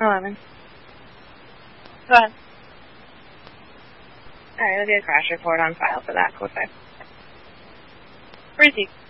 11. Go ahead. Alright, I'll get a crash report on file for that code 5. Breezy.